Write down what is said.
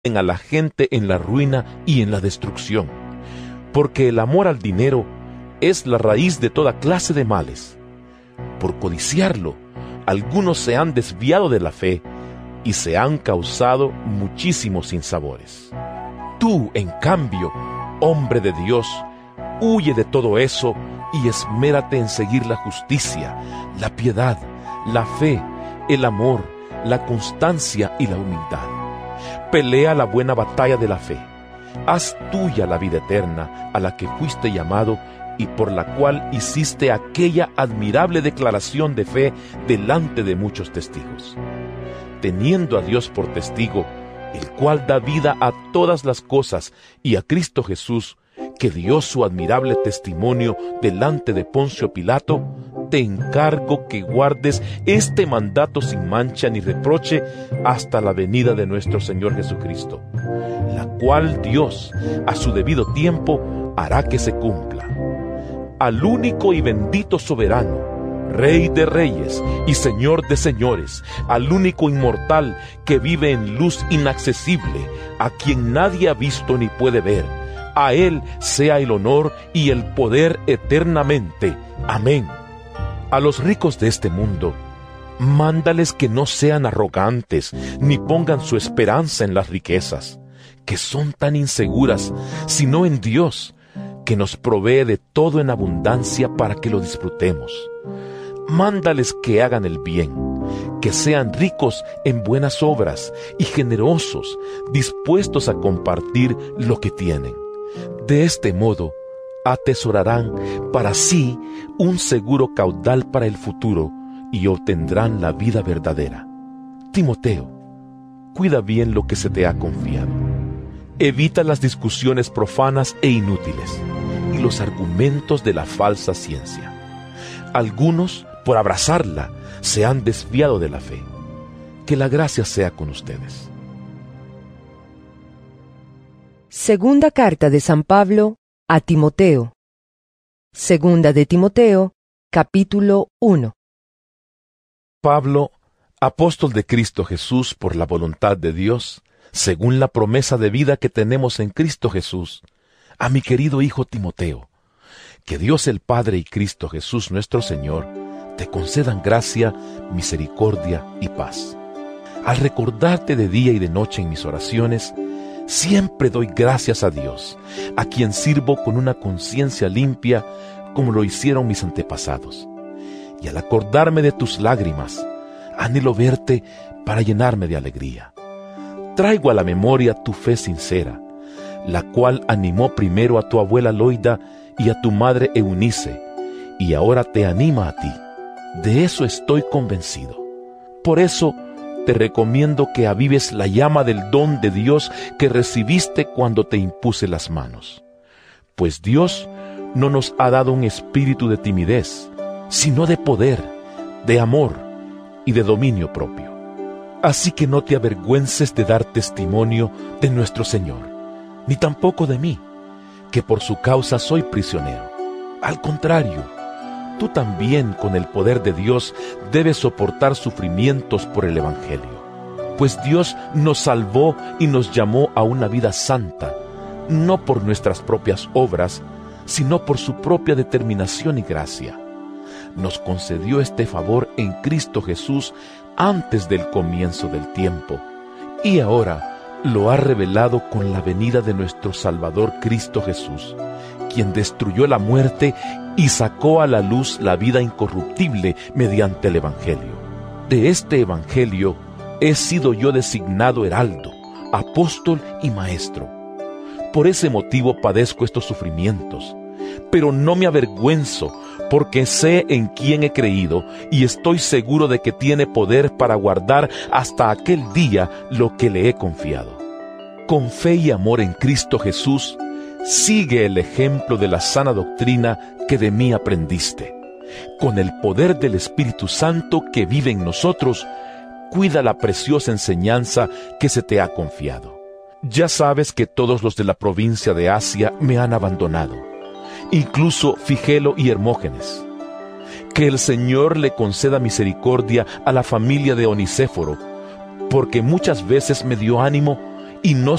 a la gente en la ruina y en la destrucción, porque el amor al dinero es la raíz de toda clase de males. Por codiciarlo, algunos se han desviado de la fe y se han causado muchísimos sinsabores. Tú, en cambio, hombre de Dios, huye de todo eso y esmérate en seguir la justicia, la piedad, la fe, el amor, la constancia y la humildad. Pelea la buena batalla de la fe. Haz tuya la vida eterna a la que fuiste llamado y por la cual hiciste aquella admirable declaración de fe delante de muchos testigos. Teniendo a Dios por testigo, el cual da vida a todas las cosas, y a Cristo Jesús, que dio su admirable testimonio delante de Poncio Pilato, te encargo que guardes este mandato sin mancha ni reproche hasta la venida de nuestro Señor Jesucristo, la cual Dios, a su debido tiempo, hará que se cumpla. Al único y bendito soberano, Rey de reyes y Señor de señores, al único inmortal que vive en luz inaccesible, a quien nadie ha visto ni puede ver, a Él sea el honor y el poder eternamente. Amén. A los ricos de este mundo, mándales que no sean arrogantes, ni pongan su esperanza en las riquezas, que son tan inseguras, sino en Dios, que nos provee de todo en abundancia para que lo disfrutemos. Mándales que hagan el bien, que sean ricos en buenas obras y generosos, dispuestos a compartir lo que tienen. De este modo, atesorarán para sí un seguro caudal para el futuro y obtendrán la vida verdadera. Timoteo, cuida bien lo que se te ha confiado. Evita las discusiones profanas e inútiles y los argumentos de la falsa ciencia. Algunos, por abrazarla, se han desviado de la fe. Que la gracia sea con ustedes. Segunda carta de San Pablo a Timoteo. Segunda de Timoteo, capítulo 1. Pablo, apóstol de Cristo Jesús por la voluntad de Dios, según la promesa de vida que tenemos en Cristo Jesús, a mi querido hijo Timoteo, que Dios el Padre y Cristo Jesús nuestro Señor te concedan gracia, misericordia y paz. Al recordarte de día y de noche en mis oraciones, siempre doy gracias a Dios, a quien sirvo con una conciencia limpia, como lo hicieron mis antepasados. Y al acordarme de tus lágrimas, anhelo verte para llenarme de alegría. Traigo a la memoria tu fe sincera, la cual animó primero a tu abuela Loida y a tu madre Eunice, y ahora te anima a ti. De eso estoy convencido. Por eso te recomiendo que avives la llama del don de Dios que recibiste cuando te impuse las manos. Pues Dios no nos ha dado un espíritu de timidez, sino de poder, de amor y de dominio propio. Así que no te avergüences de dar testimonio de nuestro Señor, ni tampoco de mí, que por su causa soy prisionero. Al contrario, tú también con el poder de Dios debes soportar sufrimientos por el Evangelio. Pues Dios nos salvó y nos llamó a una vida santa, no por nuestras propias obras, sino por su propia determinación y gracia. Nos concedió este favor en Cristo Jesús antes del comienzo del tiempo, y ahora lo ha revelado con la venida de nuestro Salvador Cristo Jesús, quien destruyó la muerte y sacó a la luz la vida incorruptible mediante el Evangelio. De este Evangelio he sido yo designado heraldo, apóstol y maestro. Por ese motivo padezco estos sufrimientos, pero no me avergüenzo, porque sé en quién he creído y estoy seguro de que tiene poder para guardar hasta aquel día lo que le he confiado. Con fe y amor en Cristo Jesús, sigue el ejemplo de la sana doctrina que de mí aprendiste. Con el poder del Espíritu Santo que vive en nosotros, cuida la preciosa enseñanza que se te ha confiado. Ya sabes que todos los de la provincia de Asia me han abandonado, incluso Figelo y Hermógenes. Que el Señor le conceda misericordia a la familia de Onicéforo, porque muchas veces me dio ánimo y no